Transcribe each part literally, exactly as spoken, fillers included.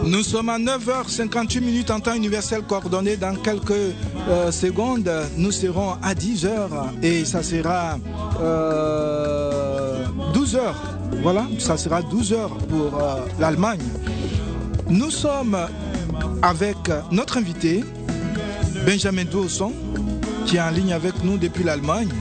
Nous sommes à neuf heures cinquante-huit minutes en temps universel coordonné. Dans quelques euh, secondes, nous serons à dix heures et ça sera euh, douze heures. Voilà, ça sera douze heures pour euh, l'Allemagne. Nous sommes avec notre invité, Benjamin Douosson, qui est en ligne avec nous depuis l'Allemagne.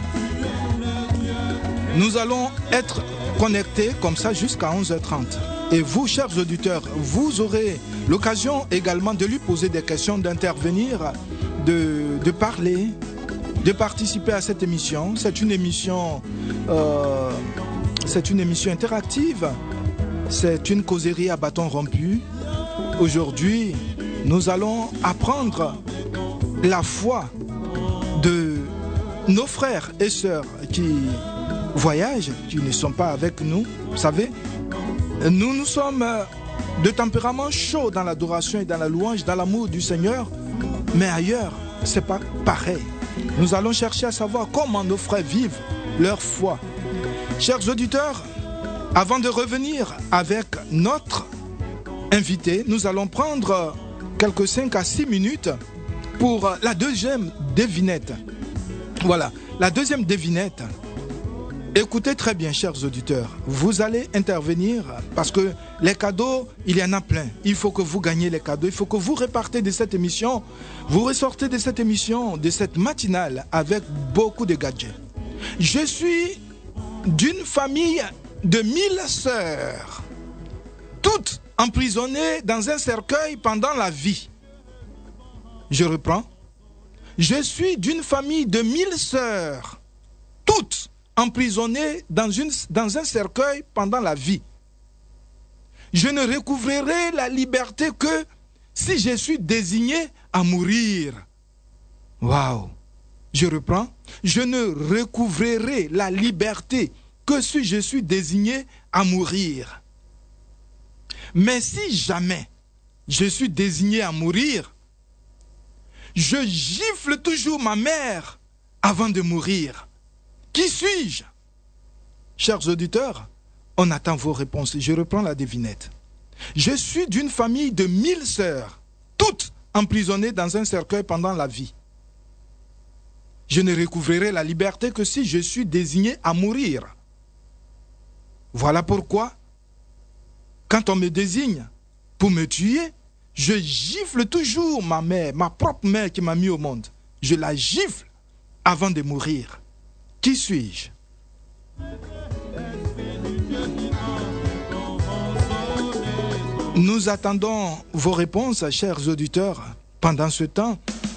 Nous allons être connectés comme ça jusqu'à onze heures trente. Et vous, chers auditeurs, vous aurez l'occasion également de lui poser des questions, d'intervenir, de, de parler, de participer à cette émission. C'est une émission, euh, c'est une émission interactive. C'est une causerie à bâton rompu. Aujourd'hui, nous allons apprendre la foi de nos frères et sœurs qui voyagent, qui ne sont pas avec nous. Vous savez, nous, nous sommes de tempérament chaud dans l'adoration et dans la louange, dans l'amour du Seigneur, mais ailleurs, c'est pas pareil. Nous allons chercher à savoir comment nos frères vivent leur foi. Chers auditeurs, avant de revenir avec notre invité, nous allons prendre quelques cinq à six minutes pour la deuxième devinette. Voilà, la deuxième devinette. Écoutez très bien, chers auditeurs, vous allez intervenir parce que les cadeaux, il y en a plein. Il faut que vous gagnez les cadeaux, il faut que vous repartez de cette émission, vous ressortez de cette émission, de cette matinale avec beaucoup de gadgets. Je suis d'une famille de mille sœurs, toutes emprisonnées dans un cercueil pendant la vie. Je reprends. Je suis d'une famille de mille sœurs, toutes emprisonnées dans, une, dans un cercueil pendant la vie. Je ne recouvrerai la liberté que si je suis désigné à mourir. Waouh! Je reprends. Je ne recouvrerai la liberté que si je suis désigné à mourir. Mais si jamais je suis désigné à mourir, je gifle toujours ma mère avant de mourir. Qui suis-je? Chers auditeurs, on attend vos réponses. Je reprends la devinette. Je suis d'une famille de mille sœurs, toutes emprisonnées dans un cercueil pendant la vie. Je ne recouvrerai la liberté que si je suis désigné à mourir. Voilà pourquoi, quand on me désigne pour me tuer, je gifle toujours ma mère, ma propre mère qui m'a mis au monde. Je la gifle avant de mourir. Qui suis-je? Nous attendons vos réponses, chers auditeurs. Pendant ce temps,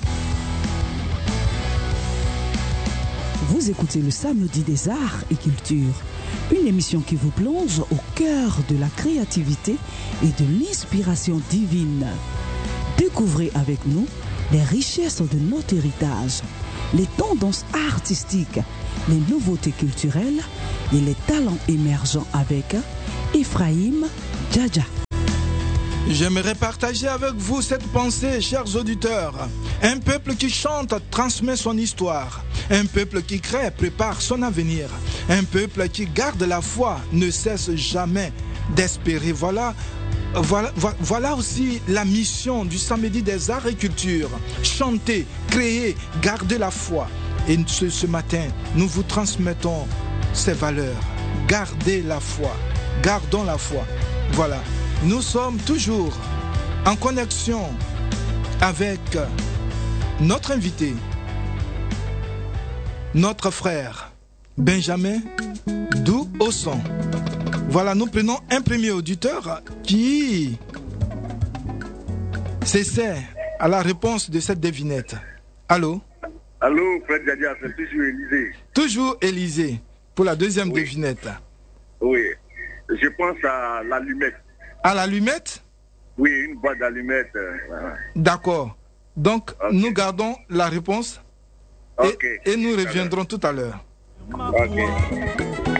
vous écoutez le Samedi des Arts et Culture, une émission qui vous plonge au cœur de la créativité et de l'inspiration divine. Découvrez avec nous les richesses de notre héritage, les tendances artistiques, les nouveautés culturelles et les talents émergents avec Ephraim Djadja. J'aimerais partager avec vous cette pensée, chers auditeurs. Un peuple qui chante transmet son histoire. Un peuple qui crée prépare son avenir. Un peuple qui garde la foi ne cesse jamais d'espérer. Voilà, voilà, voilà aussi la mission du Samedi des Arts et Culture. Chanter, créer, garder la foi. Et ce, ce matin, nous vous transmettons ces valeurs. Gardez la foi. Gardons la foi. Voilà. Nous sommes toujours en connexion avec notre invité, notre frère, Benjamin Douosson. Voilà, nous prenons un premier auditeur qui s'essaie à la réponse de cette devinette. Allô? Allô, Fred Djadia, c'est toujours Élysée. Toujours Élysée, pour la deuxième oui. devinette. Oui, je pense à l'allumette. À l'allumette? Oui, une boîte d'allumettes. Euh, voilà. D'accord. Donc, okay. Nous gardons la réponse et, okay. et nous reviendrons tout à l'heure. Ok.